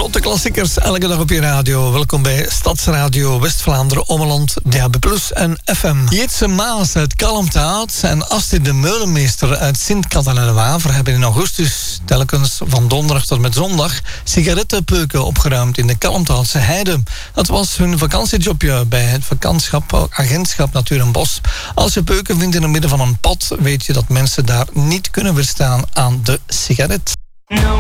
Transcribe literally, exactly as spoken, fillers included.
Grote klassiekers, elke dag op je radio. Welkom bij Stadsradio West-Vlaanderen, Ommeland, D A B plus en F M. Jitse Maas uit Kalmthout en Astrid de Meulenmeester uit Sint-Catalina-de-Waver hebben in augustus telkens van donderdag tot met zondag sigarettenpeuken opgeruimd in de Kalmthoutse heide. Dat was hun vakantiejobje bij het vakantschap Agentschap Natuur en Bos. Als je peuken vindt in het midden van een pad, weet je dat mensen daar niet kunnen weerstaan aan de sigaret.